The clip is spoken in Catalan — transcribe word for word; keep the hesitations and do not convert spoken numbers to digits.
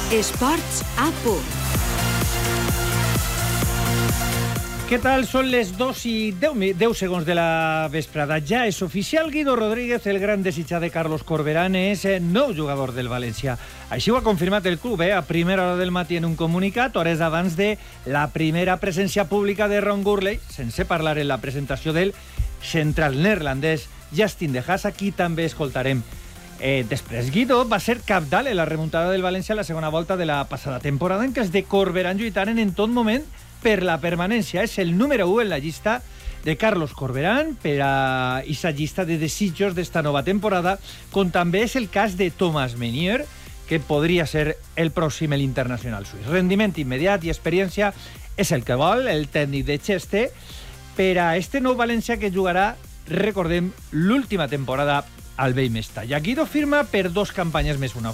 Esports a punt. Què tal? Són les dos i deu segons de la vesprada. Ja és oficial, Guido Rodríguez, el gran desitjat de Carlos Corberán, és nou jugador del València. Així ho ha confirmat el club, eh? a primera hora del matí en un comunicat, hores abans de la primera presència pública de Ron Gurley, sense parlar en la presentació del central neerlandès Justin De Haas, aquí també escoltarem. Eh, després, Guido va ser cabdal en la remuntada del València a la segona volta de la passada temporada, en què els de Corberán lluitaren en tot moment per la permanència. És el número u en la llista de Carlos Corberán per a aquesta llista de desitjos d'esta nova temporada, com també és el cas de Thomas Meunier, que podria ser el pròxim a l'internacional suís. Rendiment immediat i experiència és el que vol el tècnic de Cheste per a este nou València que jugarà, recordem, l'última temporada al vell Mestalla. Guido firma per dos campanyes més una.